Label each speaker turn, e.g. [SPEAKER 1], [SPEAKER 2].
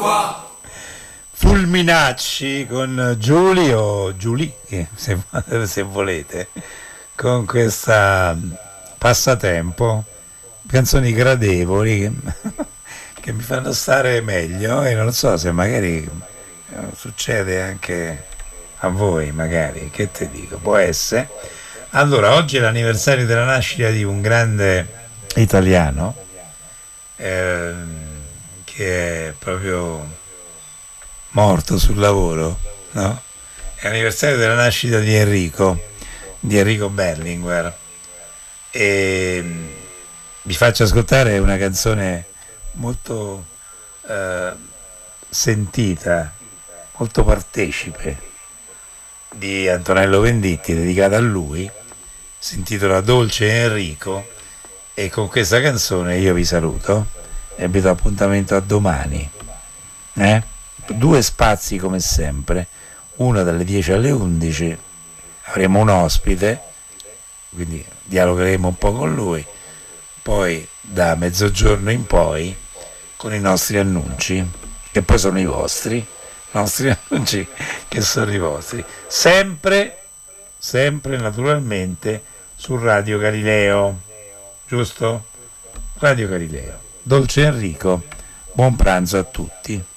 [SPEAKER 1] Fulminacci con Giulio, Giulie, se volete, con questa passatempo, canzoni gradevoli che mi fanno stare meglio e non so se magari succede anche a voi, magari, che te dico, può essere. Allora, oggi è l'anniversario della nascita di un grande italiano che è proprio morto sul lavoro, no? È l'anniversario della nascita di Enrico Berlinguer e vi faccio ascoltare una canzone molto eh, sentita, molto partecipe di Antonello Venditti, dedicata a lui, si intitola Dolce Enrico e con questa canzone io vi saluto e vi do appuntamento a domani. Due spazi come sempre, uno dalle 10 alle 11, avremo un ospite, quindi dialogheremo un po' con lui, poi da mezzogiorno in poi con i nostri annunci, che poi sono i nostri annunci che sono i vostri, sempre naturalmente su Radio Galileo, giusto? Radio Galileo. Dolce Enrico, buon pranzo a tutti.